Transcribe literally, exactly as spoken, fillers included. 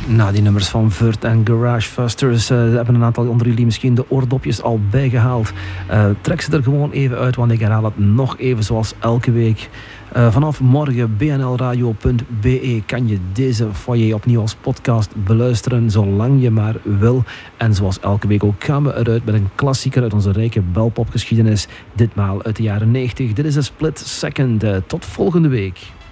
Nou, die nummers van Vurt en Garage Fusters uh, hebben een aantal onder jullie misschien de oordopjes al bijgehaald. Uh, trek ze er gewoon even uit, want ik herhaal het nog even zoals elke week. Uh, vanaf morgen b n l radio punt b e kan je deze foyer opnieuw als podcast beluisteren, zolang je maar wil. En zoals elke week ook gaan we eruit met een klassieker uit onze rijke belpopgeschiedenis. Ditmaal uit de jaren negentig. Dit is een Split Second. Uh, tot volgende week.